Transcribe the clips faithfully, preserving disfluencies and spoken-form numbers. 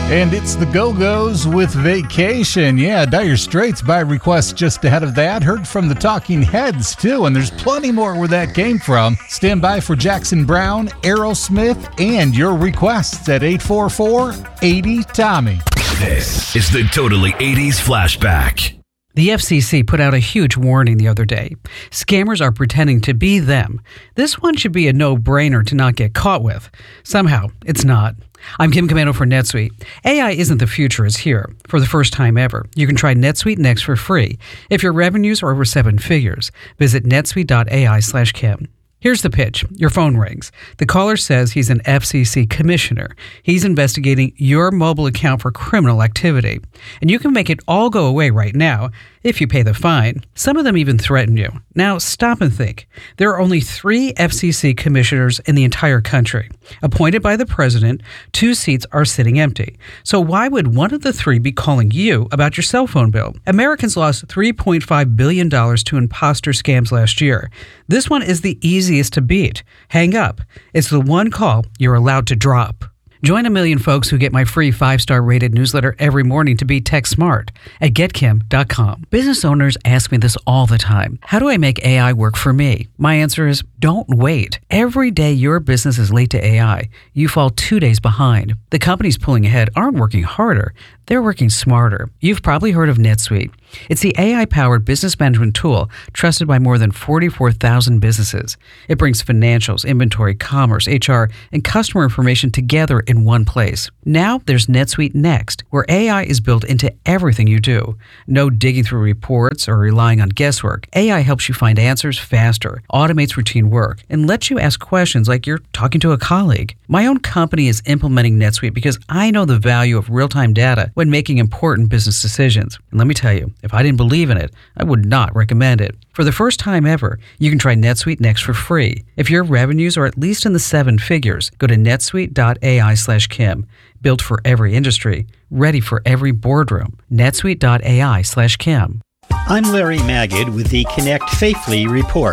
And it's the Go-Go's with Vacation. Yeah, Dire Straits by request just ahead of that. Heard from the Talking Heads, too, and there's plenty more where that came from. Stand by for Jackson Browne, Aerosmith, and your requests at eight four four, eight zero, Tommy. This is the Totally eighties Flashback. The F C C put out a huge warning the other day. Scammers are pretending to be them. This one should be a no-brainer to not get caught with. Somehow, it's not. I'm Kim Commando for NetSuite. A I isn't the future, it's here. For the first time ever, you can try NetSuite Next for free. If your revenues are over seven figures, visit netsuite.ai slash Kim. Here's the pitch. Your phone rings. The caller says he's an F C C commissioner. He's investigating your mobile account for criminal activity. And you can make it all go away right now if you pay the fine. Some of them even threaten you. Now, stop and think. There are only three F C C commissioners in the entire country. Appointed by the president, two seats are sitting empty. So why would one of the three be calling you about your cell phone bill? Americans lost three point five billion dollars to imposter scams last year. This one is the easiest to beat. Hang up. It's the one call you're allowed to drop. Join a million folks who get my free five-star rated newsletter every morning to be tech smart at get kim dot com. Business owners ask me this all the time. How do I make A I work for me? My answer is don't wait. Every day your business is late to A I, you fall two days behind. The companies pulling ahead aren't working harder. They're working smarter. You've probably heard of NetSuite. It's the A I-powered business management tool trusted by more than forty-four thousand businesses. It brings financials, inventory, commerce, H R, and customer information together in one place. Now there's NetSuite Next, where A I is built into everything you do. No digging through reports or relying on guesswork. A I helps you find answers faster, automates routine work, and lets you ask questions like you're talking to a colleague. My own company is implementing NetSuite because I know the value of real-time data when making important business decisions. And let me tell you, if I didn't believe in it, I would not recommend it. For the first time ever, you can try NetSuite Next for free. If your revenues are at least in the seven figures, go to netsuite.ai slash Kim. Built for every industry, ready for every boardroom. netsuite.ai slash Kim. I'm Larry Magid with the Connect Safely report.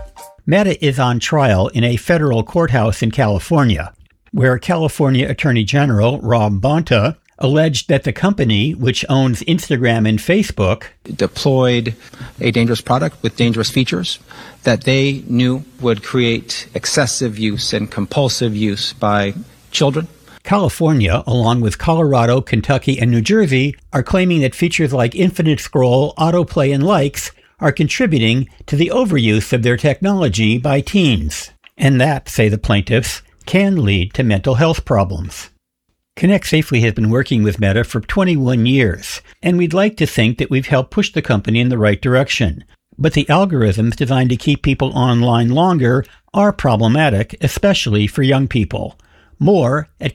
Meta is on trial in a federal courthouse in California, where California Attorney General Rob Bonta alleged that the company, which owns Instagram and Facebook, deployed a dangerous product with dangerous features that they knew would create excessive use and compulsive use by children. California, along with Colorado, Kentucky, and New Jersey, are claiming that features like infinite scroll, autoplay, and likes are contributing to the overuse of their technology by teens. And that, say the plaintiffs, can lead to mental health problems. Connect Safely has been working with Meta for twenty-one years, and we'd like to think that we've helped push the company in the right direction. But the algorithms designed to keep people online longer are problematic, especially for young people. More at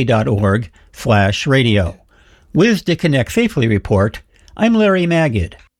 connectsafely.org slash radio. With the Connect Safely report, I'm Larry Magid.